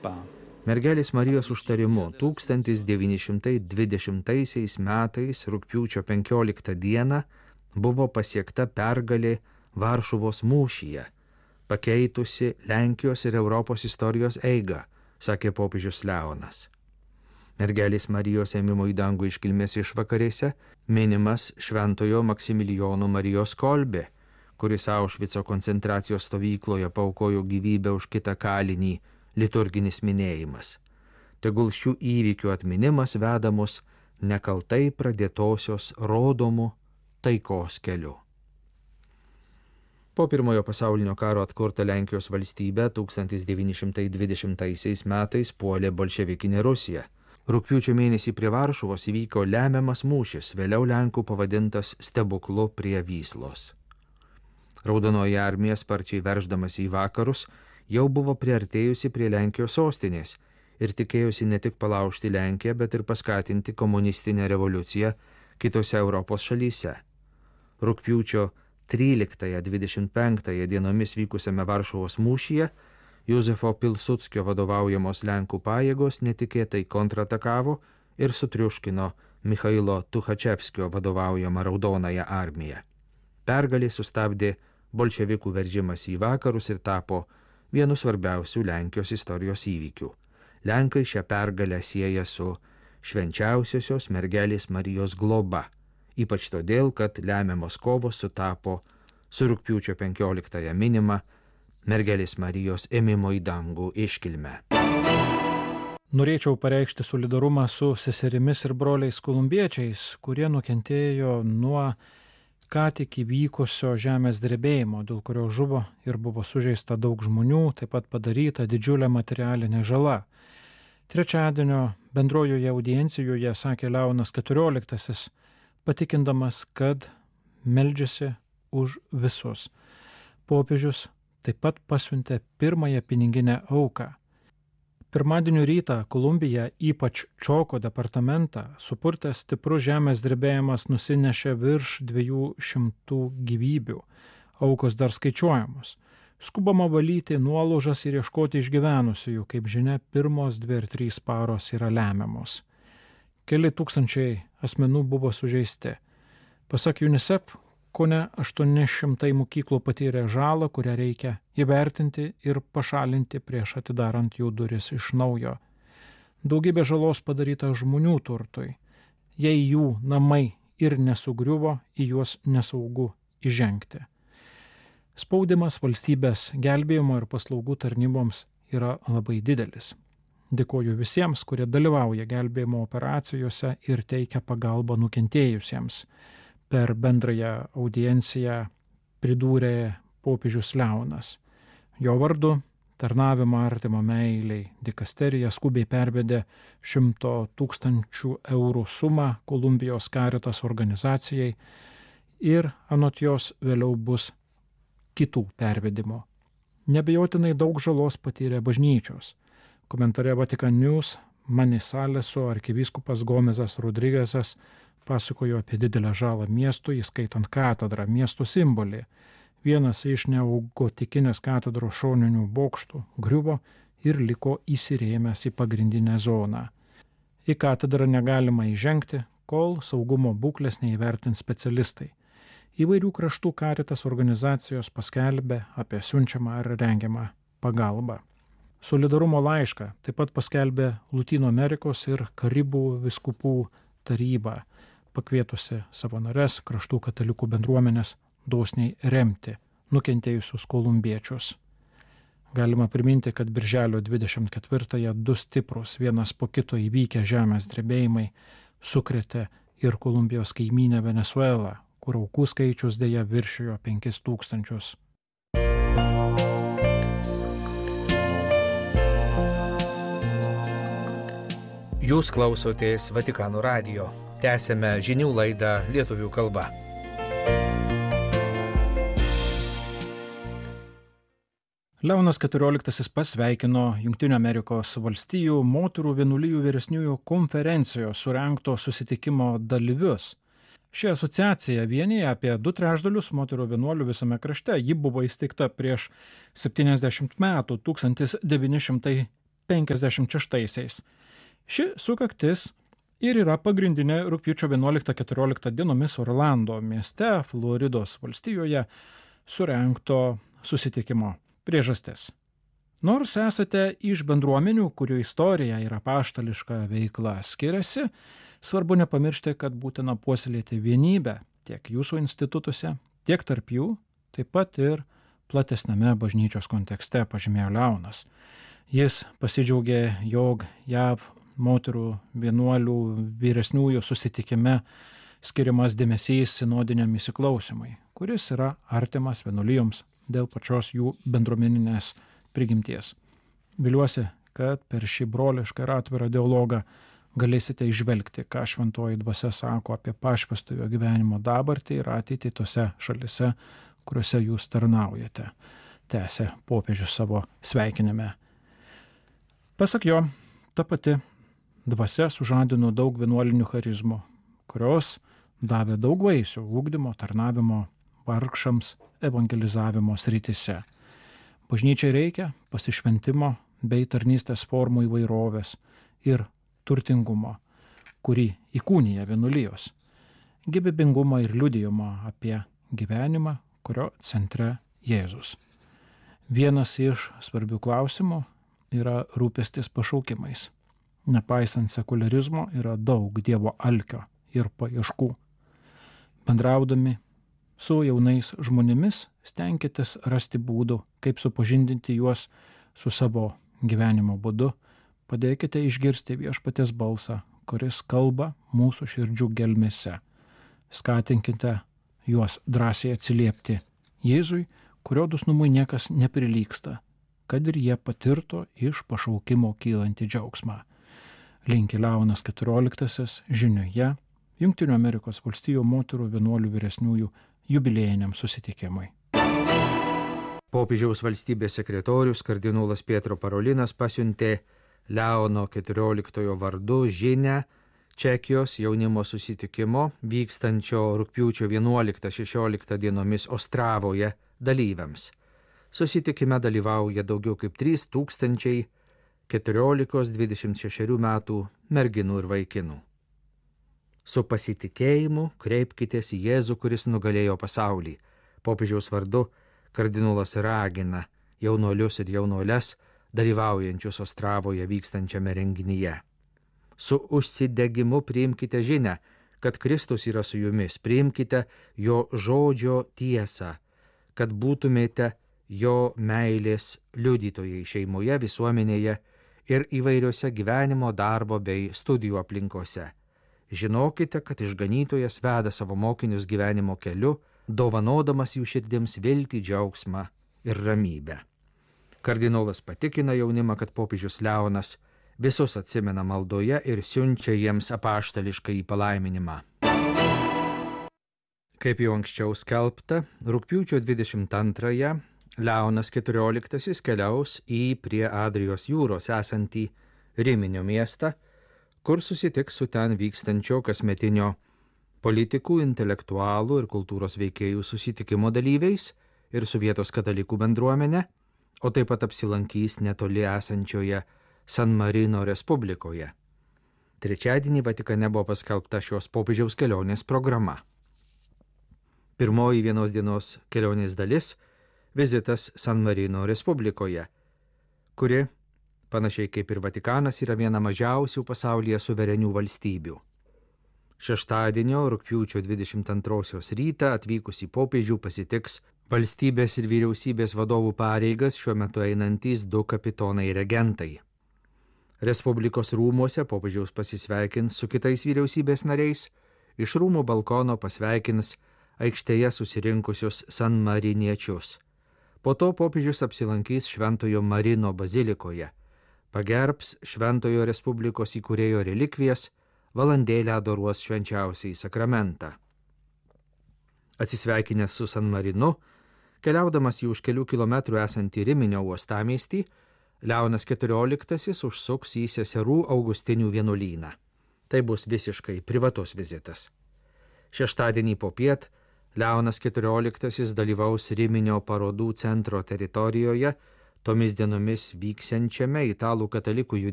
Mergelės Marijos užtarimu 1920 metais rugpjūčio 15 dieną buvo pasiekta pergalė Varšuvos mūšyje, pakeitusi Lenkijos ir Europos istorijos eigą, sakė popiežius Leonas. Mergelės Marijos ėmimo į dangų iškilmės išvakarėse minimas šventojo Maksimilijono Marijos kolbė, kuris Aušvico koncentracijos stovykloje paaukojo gyvybę už kitą kalinį, liturginis minėjimas. Tegul šių įvykių atminimas veda mus nekaltai pradėtosios rodomų taikos keliu. Po pirmojo pasaulinio karo atkurta Lenkijos valstybė 1920 metais puolė bolševikinė Rusija. Rugpjūčio mėnesį prie Varšuvos įvyko lemiamas mūšis, vėliau Lenkų pavadintas stebuklu prie Vyslos. Raudonoji armija sparčiai verždamas į vakarus jau buvo priartėjusi prie Lenkijos sostinės ir tikėjusi ne tik palaužti Lenkiją, bet ir paskatinti komunistinę revoliuciją kitose Europos šalyse. Rugpjūčio 13-25 dienomis vykusiame Varšuvos mūšyje Józefo Pilsudskio vadovaujamos Lenkų pajėgos netikėtai kontratakavo ir sutriuškino Michailo Tuchačevskio vadovaujamą Raudonąją armiją. Pergalė sustabdė bolševikų veržimas į vakarus ir tapo vienu svarbiausių Lenkijos istorijos įvykių. Lenkai šią pergalę sieja su švenčiausiosios Mergelės Marijos globa, ypač todėl, kad lemiamos kovos sutapo su rugpjūčio 15 minima Mergelės Marijos ėmimo į dangų iškilme. Norėčiau pareikšti solidarumą su seserimis ir broliais kolumbiečiais, kurie nukentėjo nuo ką tik įvykusio žemės drebėjimo, dėl kurio žuvo ir buvo sužeista daug žmonių, taip pat padaryta didžiulė materialinė žala. Trečiadienio bendrojoje audiencijoje sakė Leonas XIV, patikindamas, kad meldžiasi už visus. Popiežius taip pat pasiuntė pirmąją piniginę auką. Pirmadienio rytą Kolumbija, ypač Čoko departamentą, supurtęs stiprus žemės drebėjimas nusinešė virš 200 gyvybių. Aukos dar skaičiuojamos. Skubama valyti nuolaužas ir ieškoti išgyvenusiųjų, kaip žinia, pirmos 2 ir 3 paros yra lemiamos. Keli tūkstančiai asmenų buvo sužeisti. Pasak UNICEF, kone 800 mokyklų patyrė žalą, kurią reikia įvertinti ir pašalinti prieš atidarant jų duris iš naujo. Daugybė žalos padaryta žmonių turtui. Jei jų namai ir nesugriuvo, į juos nesaugu įžengti. Spaudimas valstybės gelbėjimo ir paslaugų tarnyboms yra labai didelis. Dėkoju visiems, kurie dalyvauja gelbėjimo operacijose ir teikia pagalbą nukentėjusiems. Per bendrąją audienciją pridūrė popiežius Leonas. Jo vardu tarnavimą artimo meiliai dikasterija skubiai pervedė 100 000 eurų sumą Kolumbijos Caritas organizacijai ir anot jos vėliau bus kitų pervedimo. Nebejotinai daug žalos patyrė bažnyčios. Komentare Vatican News Manisaleso arkivyskupas Gomezas Rodrigesas pasakojo apie didelę žalą miestui, įskaitant katedrą, miesto simbolį. Vienas iš neogotikinės katedros šoninių bokštų griuvo ir liko įsirėmęs į pagrindinę zoną. Į katedrą negalima įžengti, kol saugumo būklės neįvertins specialistai. Įvairių kraštų Caritas organizacijos paskelbė apie siunčiamą ar rengiamą pagalbą. Solidarumo laišką taip pat paskelbė Lotynų Amerikos ir Karibų vyskupų taryba, pakvietusi savo nares kraštų katalikų bendruomenės dosniai remti nukentėjusius kolumbiečius. Galima priminti, kad birželio 24-ąją 2 stiprus vienas po kito įvykę žemės drebėjimai sukrėtė ir Kolumbijos kaimynę Venesuelą, kur aukų skaičius deja viršijo 5000. Jūs klausotės Vatikano radijo. Tęsėme žinių laidą lietuvių kalba. Leonas XIV pasveikino Jungtinių Amerikos valstijų moterų vienuolijų vyresniųjų konferencijos surengto susitikimo dalyvius. Ši asociacija vienija apie 2/3 moterų vienuolių visame krašte. Ji buvo įsteigta prieš 70 metų, 1905 56-aisiais. Ši sukaktis ir yra pagrindinė rugpjūčio 11-14 dienomis Orlando mieste, Floridos valstijoje, surengto susitikimo priežastis. Nors esate iš bendruomenių, kurių istorija ir apaštališka veikla skiriasi, svarbu nepamiršti, kad būtina puoselėti vienybę tiek jūsų institutuose, tiek tarp jų, taip pat ir platesnėme bažnyčios kontekste, pažymėjo Leonas. Jis pasidžiaugė, jog JAV moterų vienuolių vyresniųjų susitikime skiriamas dėmesys sinodiniam įsiklausimui, kuris yra artimas vienuolijoms dėl pačios jų bendruomeninės prigimties. Viliuosi, kad per šį brolišką ir atvirą dialogą galėsite išvelgti, ką šventoji dvasia sako apie pašvęstojo gyvenimo dabartį ir ateitį tose šalise, kuriuose jūs tarnaujate, tęsė popiežius savo sveikinime. Pasak jo, ta pati dvasia sužadino daug vienuolinių charizmų, kurios davė daug vaisių ugdymo, tarnavimo, vargšams, evangelizavimo srityse. Bažnyčiai reikia pasišventimo bei tarnystės formų įvairovės ir turtingumo, kurį įkūnija vienuolijos, gyvybingumą ir liudijimą apie gyvenimą, kurio centre Jėzus. Vienas iš svarbių klausimų yra rūpestis pašaukimais. Nepaisant sekularizmo yra daug Dievo alkio ir paieškų. Bendraudami su jaunais žmonėmis stenkitės rasti būdų, kaip supažindinti juos su savo gyvenimo būdu. Padėkite išgirsti viešpaties balsą, kuris kalba mūsų širdžių gelmėse. Skatinkite juos drąsiai atsiliepti Jėzui, kurio dosnumui niekas neprilygsta, kad ir jie patirtų iš pašaukimo kylantį džiaugsmą. Linki Leonas XIV žinioje Jungtinių Amerikos valstijų moterų vienuolių vyresniųjų jubiliejiniam susitikimui. Popiežiaus valstybės sekretorius kardinolas Pietro Parolinas pasiuntė Leono XIV vardu žinią Čekijos jaunimo susitikimo vykstančio rugpjūčio 11-16 dienomis Ostravoje dalyviams. Susitikime dalyvauja daugiau kaip 3000 14-26 metų merginų ir vaikinų. Su pasitikėjimu kreipkitės į Jėzų, kuris nugalėjo pasaulį. Popiežiaus vardu kardinolas ragina jaunuolius ir jaunuoles dalyvaujančius Ostravoje vykstančiame renginyje. Su užsidegimu priimkite žinią, kad Kristus yra su jumis, priimkite jo žodžio tiesą, kad būtumėte jo meilės liudytojai šeimoje, visuomenėje ir įvairiose gyvenimo, darbo bei studijų aplinkose. Žinokite, kad išganytojas veda savo mokinius gyvenimo keliu, dovanodamas jų širdims viltį, džiaugsmą ir ramybę. Kardinolas patikina jaunimą, kad popiežius Leonas visus atsimena maldoje ir siunčia jiems apaštališką palaiminimą. Kaip jau anksčiau skelbta, rugpjūčio 22-ąją Leonas XIV keliaus į prie Adrijos jūros esantį Riminio miestą, kur susitiks su ten vykstančio kasmetinio politikų, intelektualų ir kultūros veikėjų susitikimo dalyviais ir su vietos katalikų bendruomenė, o taip pat apsilankys netoli esančioje San Marino Respublikoje. Trečiadienį Vatikane buvo paskelbta šios popiežiaus kelionės programa. Pirmoji vienos dienos kelionės dalis – vizitas San Marino Respublikoje, kuri, panašiai kaip ir Vatikanas, yra viena mažiausių pasaulyje suverenių valstybių. Šeštadienio rugpjūčio 22 rytą atvykusį popiežių pasitiks valstybės ir vyriausybės vadovų pareigas šiuo metu einantys 2 kapitonai regentai. Respublikos rūmuose popiežiaus pasisveikins su kitais vyriausybės nariais, iš rūmų balkono pasveikins aikštėje susirinkusius San Mariniečius. Po to popiežius apsilankys Šventojo Marino bazilikoje, pagerbs Šventojo Respublikos įkūrėjo relikvijas, valandėlę adoruos švenčiausiąjį sakramentą. Atsisveikinęs su San Marinu, keliaudamas į už kelių kilometrų esantį Riminio uostamiestį, Leonas XIV užsuks į seserų Augustinių vienuolyną. Tai bus visiškai privatus vizitas. Šeštadienį popiet Leonas XIV dalyvaus Riminio parodų centro teritorijoje tomis dienomis vyksiančiame italų katalikų